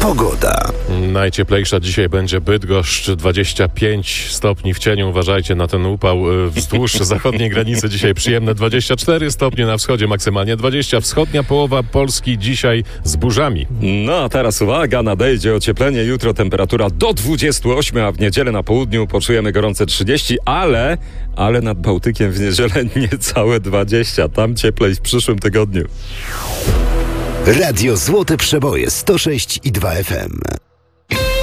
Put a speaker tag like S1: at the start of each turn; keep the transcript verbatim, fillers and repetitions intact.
S1: Pogoda.
S2: Najcieplejsza dzisiaj będzie Bydgoszcz, dwadzieścia pięć stopni w cieniu. Uważajcie na ten upał wzdłuż zachodniej granicy. Dzisiaj przyjemne dwadzieścia cztery stopnie, na wschodzie maksymalnie dwadzieścia. Wschodnia połowa Polski dzisiaj z burzami.
S3: No a teraz uwaga, nadejdzie ocieplenie. Jutro temperatura do dwudziestu ośmiu, a w niedzielę na południu poczujemy gorące trzydzieści, ale, ale nad Bałtykiem w niedzielę niecałe dwadzieścia. Tam cieplej w przyszłym tygodniu.
S1: Radio Złote Przeboje sto sześć i dwa F M.